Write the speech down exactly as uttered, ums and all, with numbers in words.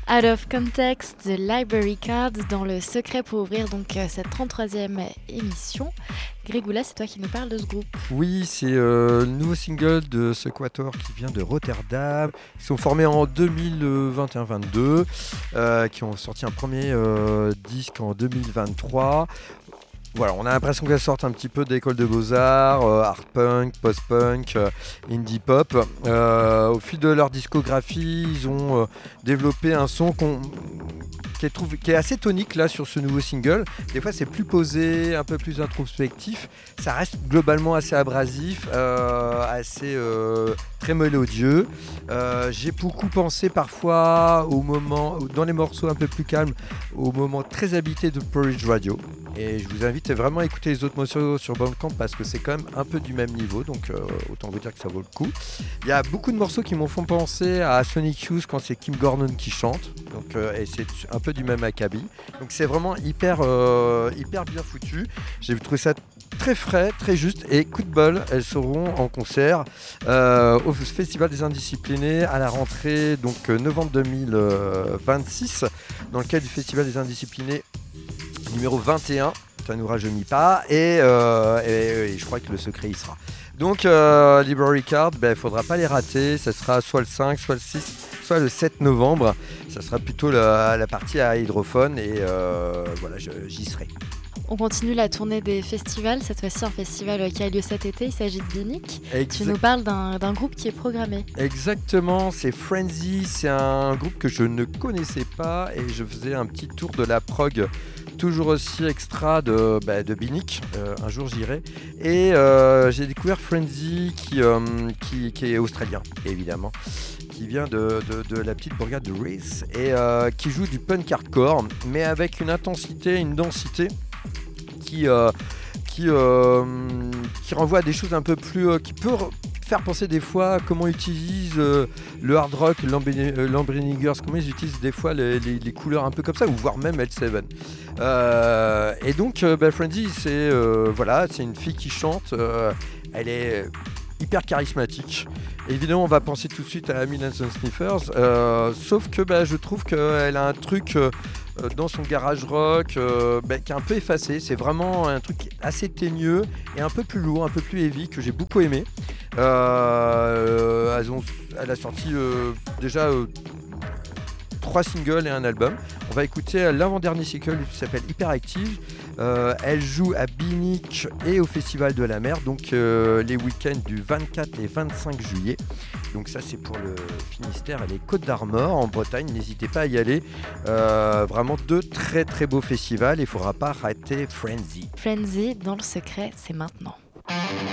Out of Context de Library Card dans le secret pour ouvrir donc euh, cette trente-troisième émission. Grégoula, c'est toi qui nous parles de ce groupe. Oui, c'est euh, le nouveau single de Sequator qui vient de Rotterdam. Ils sont formés en deux mille vingt et un vingt-deux, euh, qui ont sorti un premier euh, disque en deux mille vingt-trois. Voilà, on a l'impression qu'elles sortent un petit peu d'école de beaux-arts, euh, art punk, post-punk, euh, indie pop. Euh, au fil de leur discographie, ils ont euh, développé un son qu'on, qui, est trouvé, qui est assez tonique là sur ce nouveau single. Des fois, c'est plus posé, un peu plus introspectif. Ça reste globalement assez abrasif, euh, assez euh, très mélodieux. Euh, j'ai beaucoup pensé parfois au moment, dans les morceaux un peu plus calmes, au moment très habité de Porridge Radio. Et je vous invite vraiment à écouter les autres morceaux sur Bandcamp parce que c'est quand même un peu du même niveau, donc euh, autant vous dire que ça vaut le coup. Il y a beaucoup de morceaux qui m'ont fait penser à Sonic Youth quand c'est Kim Gordon qui chante, donc, euh, et c'est un peu du même acabit. Donc c'est vraiment hyper, euh, hyper bien foutu. J'ai trouvé ça très frais, très juste, et coup de bol, elles seront en concert euh, au Festival des Indisciplinés à la rentrée, donc euh, novembre deux mille vingt-six, dans le cadre du Festival des Indisciplinés numéro vingt et un, ça ne nous rajeunit pas, et, euh, et, et je crois que le secret y sera. Donc euh, Library Card, il ben, ne faudra pas les rater, ça sera soit le cinq, soit le six, soit le sept novembre, ça sera plutôt la, la partie à hydrophone, et euh, voilà, je, j'y serai. On continue la tournée des festivals, cette fois-ci un festival qui a lieu cet été, il s'agit de Binic. Exact. Tu nous parles d'un, d'un groupe qui est programmé. Exactement, c'est Frenzy, c'est un groupe que je ne connaissais pas et je faisais un petit tour de la prog toujours aussi extra de, bah, de Binic, euh, un jour j'irai, et euh, j'ai découvert Frenzy qui, euh, qui, qui est australien évidemment, qui vient de, de, de la petite bourgade de Rees et euh, qui joue du punk hardcore mais avec une intensité, une densité qui, euh, qui, euh, qui renvoie à des choses un peu plus, euh, qui peut faire penser des fois à comment ils utilisent euh, le hard rock, Lambriniggers, comment ils utilisent des fois les, les, les couleurs un peu comme ça, ou voire même L sept. Euh, et donc, euh, bah, Frenzy, c'est, euh, voilà, c'est une fille qui chante, euh, elle est hyper charismatique. Évidemment, on va penser tout de suite à Millions and Sniffers, euh, sauf que bah, je trouve qu'elle a un truc euh, dans son garage rock euh, bah, qui est un peu effacé. C'est vraiment un truc assez teigneux et un peu plus lourd, un peu plus heavy, que j'ai beaucoup aimé. Euh, elles ont, elle a sorti euh, déjà euh, trois singles et un album. On va écouter l'avant-dernier single qui s'appelle Hyperactive. Euh, elle joue à Binic et au Festival de la Mer, donc euh, les week-ends du vingt-quatre et vingt-cinq juillet. Donc ça c'est pour le Finistère et les Côtes d'Armor en Bretagne, n'hésitez pas à y aller. Euh, vraiment deux très très beaux festivals, il ne faudra pas rater Frenzy. Frenzy dans le secret, c'est maintenant.